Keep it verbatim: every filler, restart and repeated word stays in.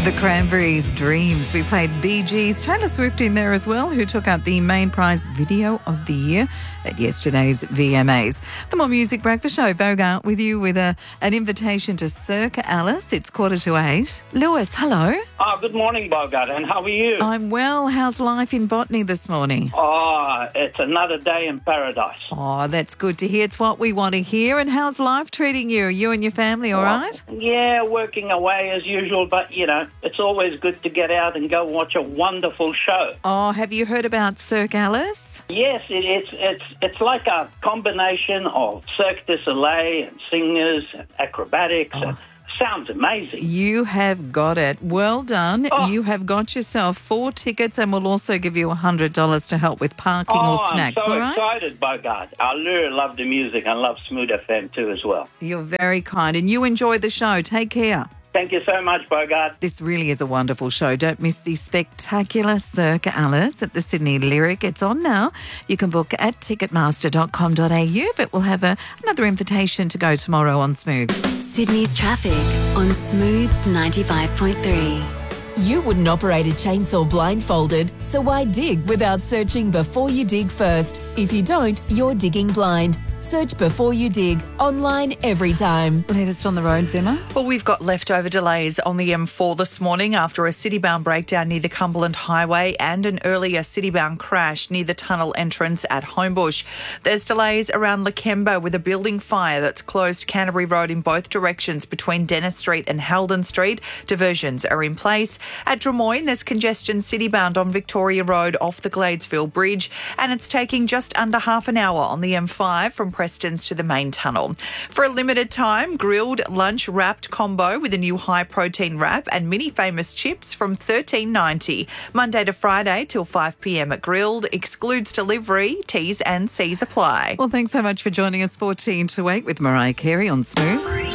The Cranberries' Dreams. We played Bee Gees, Taylor Swift in there as well, who took out the main prize Video of the Year at yesterday's V M As. The More Music Breakfast Show, Bogart with you with a, an invitation to Circa Alice. It's quarter to eight. Lewis, hello. Oh, good morning, Bogart, and how are you? I'm well. How's life in Botany this morning? Oh, it's another day in paradise. Oh, that's good to hear. It's what we want to hear. And how's life treating you? You and your family all Well, right? Yeah, working away as usual, but, you know, it's always good to get out and go watch a wonderful show. Oh, have you heard about Cirque Alice? Yes, it, it's it's it's like a combination of Cirque du Soleil and singers and acrobatics. Oh. And sounds amazing. You have got it. Well done. Oh. You have got yourself four tickets and we'll also give you one hundred dollars to help with parking Oh, or snacks, I'm so all right? excited, Bogart. I really love the music. I love Smooth F M too as well. You're very kind and you enjoy the show. Take care. Thank you so much, Bogart. This really is a wonderful show. Don't miss the spectacular Circa Alice at the Sydney Lyric. It's on now. You can book at ticketmaster dot com dot a u, but we'll have a, another invitation to go tomorrow on Smooth. Sydney's traffic on Smooth ninety-five point three. You wouldn't operate a chainsaw blindfolded, so why dig without searching before you dig first? If you don't, you're digging blind. Search before you dig, online every time. Latest on the roads, Emma? Well, we've got leftover delays on the M four this morning after a city-bound breakdown near the Cumberland Highway and an earlier city-bound crash near the tunnel entrance at Homebush. There's delays around Lakemba with a building fire that's closed Canterbury Road in both directions between Dennis Street and Halden Street. Diversions are in place. At Drummoyne, there's congestion city-bound on Victoria Road off the Gladesville Bridge, and it's taking just under half an hour on the M five from Preston's to the main tunnel. For a limited time, grilled lunch wrapped combo with a new high protein wrap and mini famous chips from thirteen ninety. Monday to Friday till five p m at Grilled. Excludes delivery. T's and C's apply. Well, thanks so much for joining us. fourteen to eight with Mariah Carey on Smooth.